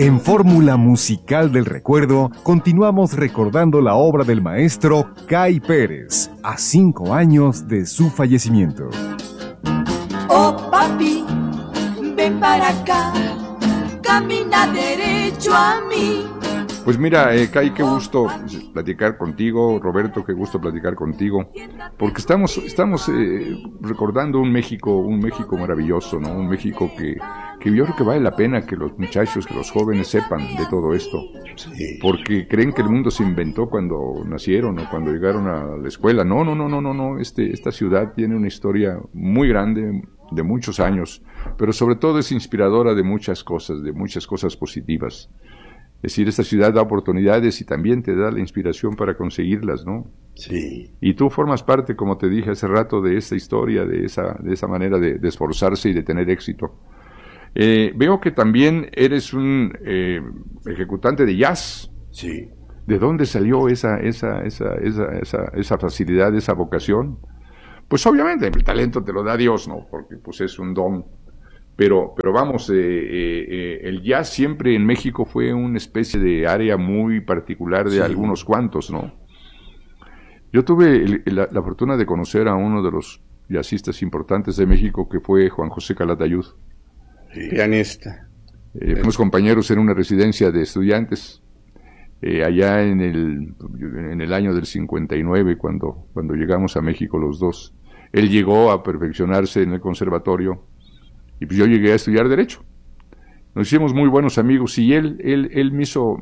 En Fórmula Musical del Recuerdo, continuamos recordando la obra del maestro Cay Pérez, a 5 años de su fallecimiento. Oh papi, ven para acá, camina derecho a mí. Pues mira, Cay, qué gusto platicar contigo, Roberto, qué gusto platicar contigo, porque estamos recordando un México maravilloso, ¿no? Un México que yo creo que vale la pena que los muchachos, que los jóvenes sepan de todo esto, porque creen que el mundo se inventó cuando nacieron o cuando llegaron a la escuela. No, esta ciudad tiene una historia muy grande, de muchos años, pero sobre todo es inspiradora de muchas cosas positivas. Es decir, esta ciudad da oportunidades y también te da la inspiración para conseguirlas, ¿no? Sí. Y tú formas parte, como te dije hace rato, de esta historia, de esa manera de esforzarse y de tener éxito. Veo que también eres un ejecutante de jazz. Sí. ¿De dónde salió esa facilidad, esa vocación? Pues obviamente el talento te lo da Dios, ¿no? Porque pues es un don. Pero vamos, el jazz siempre en México fue una especie de área muy particular de algunos cuantos, ¿no? Yo tuve la fortuna de conocer a uno de los jazzistas importantes de México, que fue Juan José Calatayud. Pianista. Fuimos compañeros en una residencia de estudiantes, allá en el año del 59, cuando llegamos a México los dos. Él llegó a perfeccionarse en el conservatorio, y pues yo llegué a estudiar Derecho. Nos hicimos muy buenos amigos y él me hizo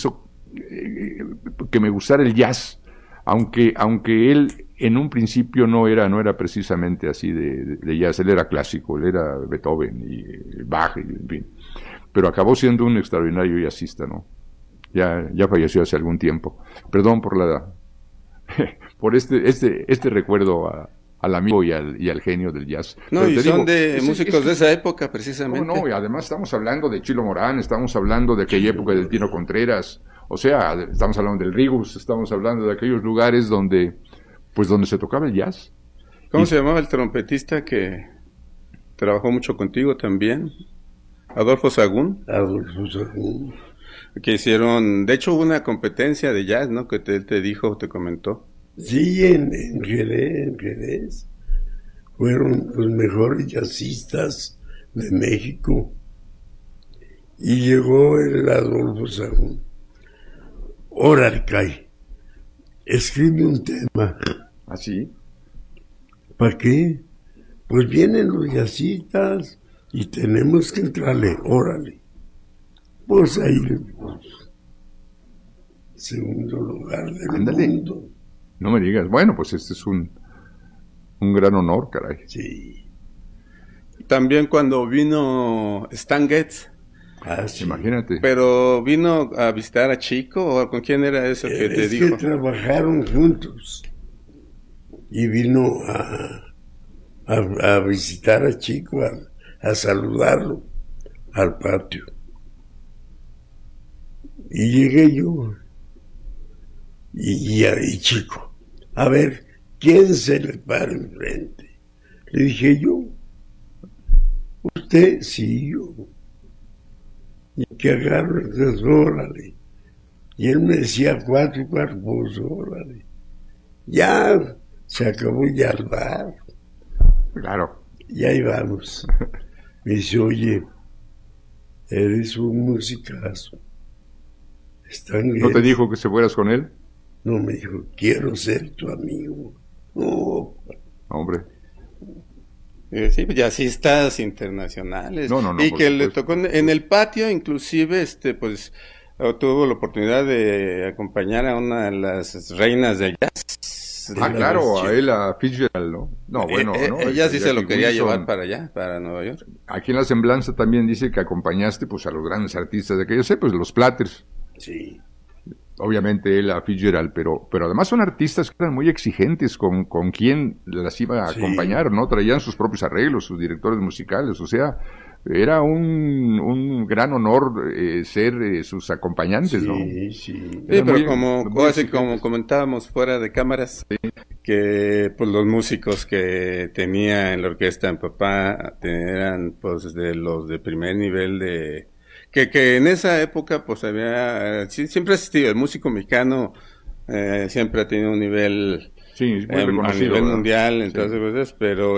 que me gustara el jazz, aunque él en un principio no era precisamente así de jazz. Él era clásico, él era Beethoven y Bach, en fin. Pero acabó siendo un extraordinario jazzista, ¿no? Ya falleció hace algún tiempo. Perdón por este recuerdo al amigo y al genio del jazz. No, pero y son de músicos de esa época, precisamente. No, y además estamos hablando de Chilo Morán, estamos hablando de aquella época del Tino Contreras, o sea, estamos hablando del Rigus, estamos hablando de aquellos lugares donde se tocaba el jazz. ¿Cómo se llamaba el trompetista que trabajó mucho contigo también? Adolfo Sagún. Que hicieron, de hecho hubo una competencia de jazz, ¿no? Que él te dijo, te comentó. Sí, en Jerez fueron los mejores jazzistas de México y llegó el Adolfo Sagún. Órale, Cay, escribe un tema. ¿Ah, sí? ¿Para qué? Pues vienen los jazzistas y tenemos que entrarle, órale. Pues ahí, segundo lugar del mundo. No me digas, bueno, pues este es un gran honor, caray. Sí. También cuando vino Stan Getz. Sí. Imagínate. Pero vino a visitar a Chico, ¿o con quién era eso que te dijo? Que trabajaron juntos y vino a visitar a Chico, a saludarlo al patio. Y llegué yo y Chico, a ver, ¿quién se le para enfrente? Le dije yo. Usted, sí, yo. Y que agarro entonces, órale. Y él me decía 4 cuerpos, órale. Ya, se acabó ya el bar. Claro. Y ahí vamos. Me dice, oye, eres un musicazo. ¿No te dijo que se fueras con él? No, me dijo, quiero ser tu amigo. No. Hombre. Sí, jazzistas internacionales. No, y que le tocó en el patio, inclusive, pues, tuvo la oportunidad de acompañar a una de las reinas del jazz. Claro, a él, a Fitzgerald, ¿no? No, bueno, ¿no? Ella sí se lo quería llevar para allá, para Nueva York. Aquí en la semblanza también dice que acompañaste, pues, a los grandes artistas de aquellos, pues, los Platters. Sí. Obviamente él a Fitzgerald, pero además son artistas que eran muy exigentes con quien las iba a acompañar, ¿no? Traían sus propios arreglos, sus directores musicales, o sea, era un gran honor ser sus acompañantes, ¿no? Sí, pero como comentábamos fuera de cámaras, que pues los músicos que tenía en la orquesta en papá eran pues de los de primer nivel que en esa época pues había, siempre ha existido, el músico mexicano siempre ha tenido un nivel Sí, muy a reconocido, nivel ¿verdad? mundial, entonces cosas, pero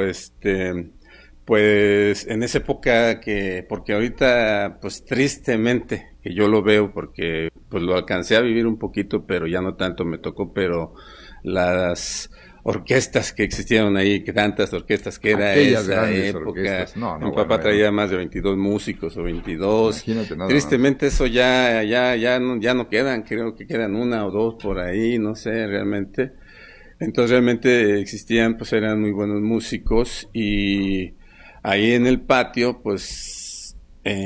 pues en esa época porque ahorita pues tristemente que yo lo veo porque pues lo alcancé a vivir un poquito, pero ya no tanto me tocó, pero las orquestas que existieron ahí, que tantas orquestas que era Aquellas esa grandes época. orquestas. No, Mi bueno, papá bueno. traía más de 22 músicos o 22. Imagínate nada Tristemente eso ya no quedan, creo que quedan una o dos por ahí, no sé realmente. Entonces realmente existían, pues eran muy buenos músicos y ahí en el patio, pues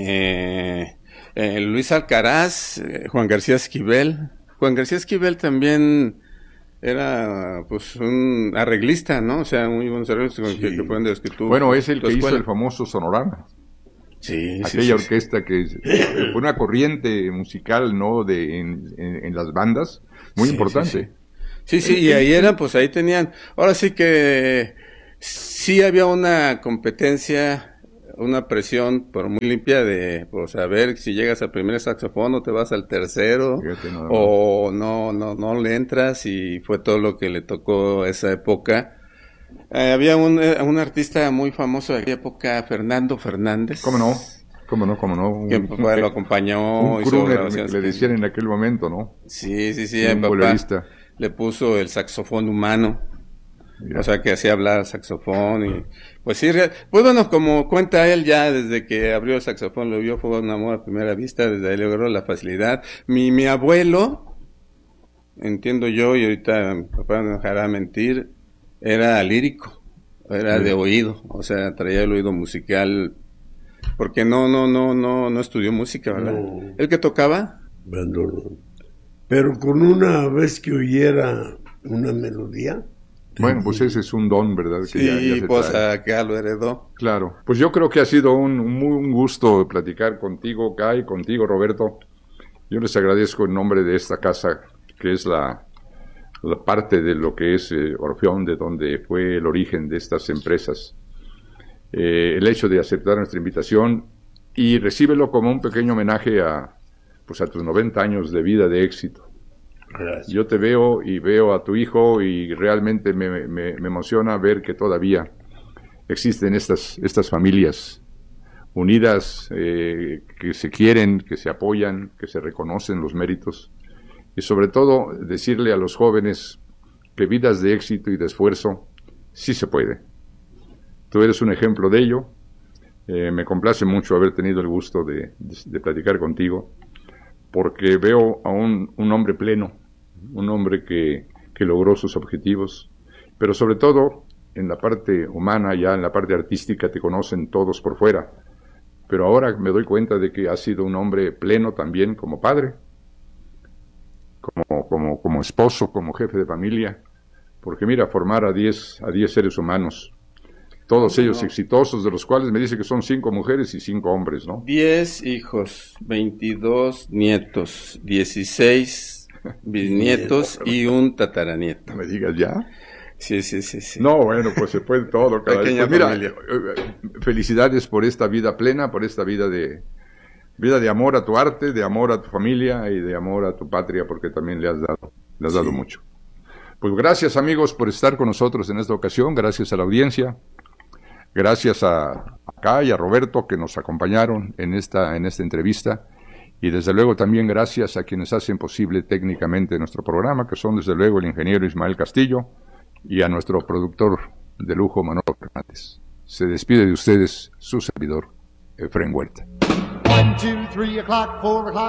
Luis Alcaraz, Juan García Esquivel. Juan García Esquivel también era pues un arreglista, ¿no? O sea, muy buenos arreglistas que fueron de los que tú... Bueno, es el tu que hizo escuela. el famoso Sonorama. Sí, Aquella sí. orquesta que fue una corriente musical, ¿no? En las bandas, muy Sí, importante. Sí, y ahí eran, pues ahí tenían, ahora sí que sí había una competencia, una presión, pero muy limpia de, pues a ver si llegas al primer saxofón o te vas al tercero, Fíjate nada más. o no le entras, y fue todo lo que le tocó esa época. Había un artista muy famoso de aquella época, Fernando Fernández. ¿Cómo no? ¿Cómo no? ¿Cómo no? Que pues, lo acompañó, un hizo crooner, grabaciones que le que- decían en aquel momento, ¿no? Sí, Un mi papá bolerista. le puso el saxofón humano, Mira. o sea que hacía hablar saxofón y pues sí, pues bueno, como cuenta él ya desde que abrió el saxofón, lo vio, fue un amor a primera vista, desde ahí logró la facilidad. Mi abuelo, entiendo yo, y ahorita mi papá no dejará mentir, era lírico, era Sí. de oído, o sea, traía el oído musical, porque no estudió música, ¿verdad? No. ¿El que tocaba? Abandonó. Pero con una vez que oyera una melodía, Bueno, pues ese es un don, ¿verdad? Que Sí, se pues trae. acá lo heredó. Claro. Pues yo creo que ha sido un gusto platicar contigo, Kai, contigo, Roberto. Yo les agradezco en nombre de esta casa, que es la parte de lo que es Orfeón, de donde fue el origen de estas empresas. El hecho de aceptar nuestra invitación y recíbelo como un pequeño homenaje a tus 90 años de vida de éxito. gracias. Yo te veo y veo a tu hijo y realmente me emociona ver que todavía existen estas familias unidas, que se quieren, que se apoyan, que se reconocen los méritos y sobre todo decirle a los jóvenes que vidas de éxito y de esfuerzo sí se puede. Tú eres un ejemplo de ello. Me complace mucho haber tenido el gusto de platicar contigo, porque veo a un hombre pleno, un hombre que logró sus objetivos, pero sobre todo en la parte humana, ya en la parte artística te conocen todos por fuera, pero ahora me doy cuenta de que has sido un hombre pleno también como padre, como esposo, como jefe de familia, porque mira, formar a 10 seres humanos, todos ellos exitosos, de los cuales me dice que son 5 mujeres y 5 hombres, ¿no? 10 hijos, 22 nietos, 16 bisnietos y un tataranieto. No me digas ya. Sí. No, bueno, pues se puede todo, caray. Pequeña Pues mira, familia. felicidades por esta vida plena, por esta vida de amor a tu arte, de amor a tu familia y de amor a tu patria, porque también le has dado mucho. Pues gracias, amigos, por estar con nosotros en esta ocasión, gracias a la audiencia, gracias a Kai y a Roberto que nos acompañaron en esta entrevista, y desde luego también gracias a quienes hacen posible técnicamente nuestro programa, que son desde luego el ingeniero Ismael Castillo y a nuestro productor de lujo, Manolo Fernández. Se despide de ustedes su servidor, Efraín Huerta. 1, 2, 3 o'clock, 4 o'clock.